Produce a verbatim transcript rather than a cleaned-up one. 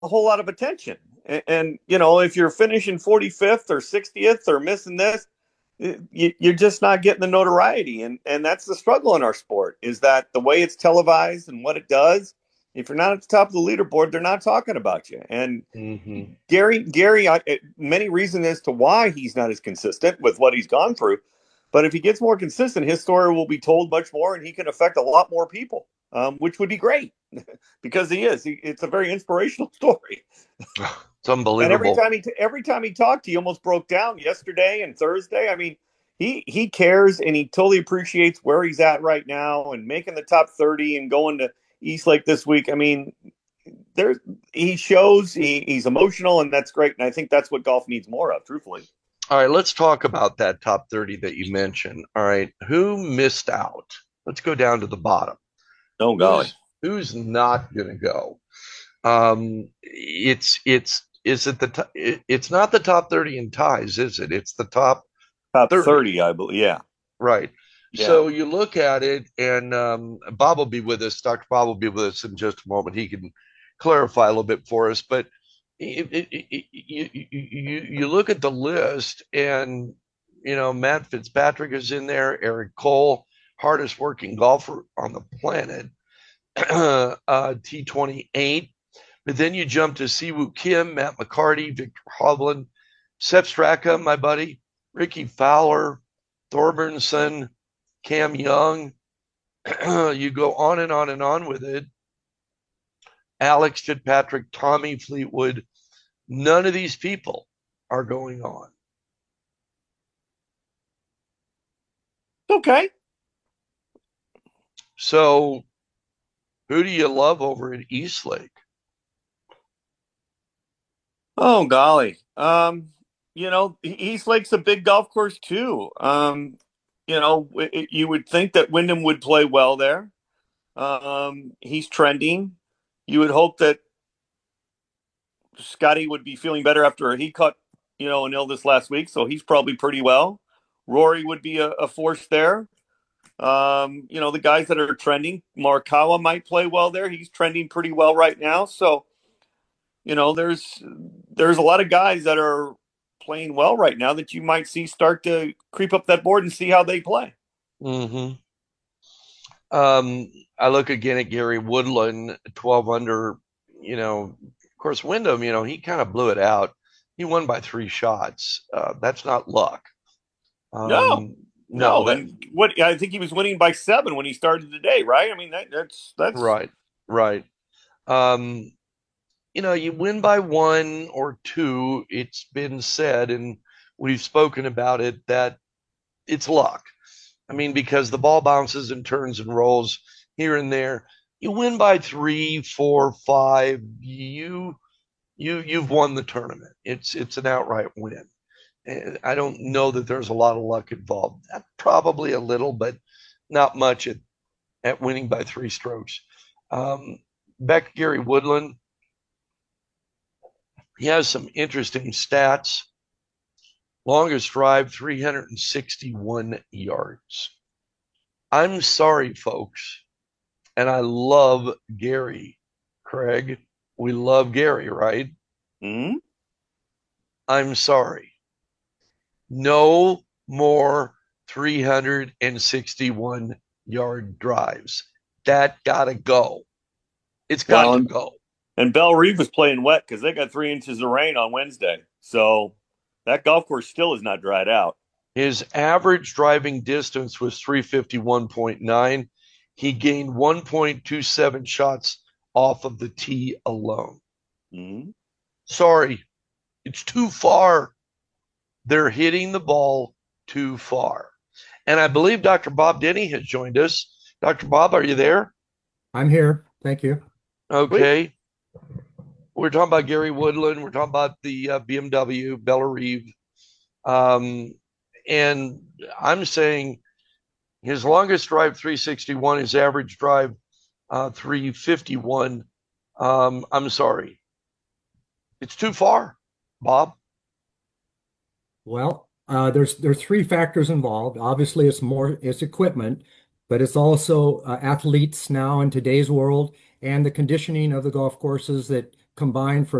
a whole lot of attention. And, and you know, if you're finishing forty-fifth or sixtieth or missing this, you, you're just not getting the notoriety. And, and that's the struggle in our sport is that the way it's televised and what it does, if you're not at the top of the leaderboard, they're not talking about you. And Mm-hmm. Gary, Gary, I, many reasons as to why he's not as consistent with what he's gone through. But if he gets more consistent, his story will be told much more, and he can affect a lot more people, um, which would be great because he is. He, it's a very inspirational story. It's And every unbelievable. time he every time he talked, he almost broke down yesterday and Thursday. I mean, he he cares and he totally appreciates where he's at right now and making the top thirty and going to East Lake this week. I mean, there he shows he, he's emotional and that's great. And I think that's what golf needs more of, truthfully. All right, let's talk about that top thirty that you mentioned. All right, who missed out? Let's go down to the bottom. Oh golly. Who's who's not going to go? Um, it's it's is it the t- it's not the top thirty in ties, is it? It's the top Top thirty, thirty, I believe. Yeah. right? Yeah. So you look at it, and um, Bob will be with us. Doctor Bob will be with us in just a moment. He can clarify a little bit for us, but it, it, it, you, you you look at the list, and you know Matt Fitzpatrick is in there. Eric Cole, hardest working golfer on the planet, uh, T twenty-eight. But then you jump to Siwoo Kim, Matt McCarty, Victor Hovland, Sepp Straka, my buddy, Ricky Fowler, Thorbjornsen, Cam Young. You go on and on and on with it. Alex Fitzpatrick, Tommy Fleetwood. None of these people are going on. Okay. So who do you love over at East Lake? Oh golly. Um, you know, East Lake's a big golf course too. Um, you know, it, you would think that Wyndham would play well there. Um, he's trending. You would hope that Scotty would be feeling better after he caught, you know, an illness last week, so he's probably pretty well. Rory would be a, a force there. Um, you know, the guys that are trending, Morikawa might play well there. He's trending pretty well right now. So, you know, there's there's a lot of guys that are playing well right now that you might see start to creep up that board and see how they play. Mm-hmm. Um, I look again at Gary Woodland, twelve under. You know, of course, Wyndham, you know, he kind of blew it out. He won by three shots. Uh, that's not luck. No, Um, no, no, that and what I think he was winning by seven when he started today, right? I mean, that, that's that's right, right. Um, you know, you win by one or two. It's been said, and we've spoken about it, that it's luck. I mean, because the ball bounces and turns and rolls here and there. You win by three, four, five. You you you've won the tournament. It's it's an outright win. And I don't know that there's a lot of luck involved. Probably a little, but not much at, at winning by three strokes. Um, back to Gary Woodland. He has some interesting stats. Longest drive, three hundred sixty-one yards. I'm sorry, folks, and I love Gary. Craig, we love Gary, right? mm-hmm. I'm sorry. No more three hundred sixty-one yard drives. That gotta go. It's got Well, to and, go. and Bell Reeve was playing wet because they got three inches of rain on Wednesday, so that golf course still is not dried out. His average driving distance was three fifty-one point nine. He gained one point two seven shots off of the tee alone. Mm-hmm. Sorry, it's too far. They're hitting the ball too far. And I believe Doctor Bob Denny has joined us. Doctor Bob, are you there? I'm here. Thank you. Sweet. Okay. We're talking about Gary Woodland. We're talking about the uh, B M W, Bellerive. Um, and I'm saying his longest drive, three sixty-one, his average drive, uh, three fifty-one. Um, I'm sorry. It's too far, Bob. Well, uh, there's there's three factors involved. Obviously, it's more it's equipment, but it's also uh, athletes now in today's world and the conditioning of the golf courses that combined for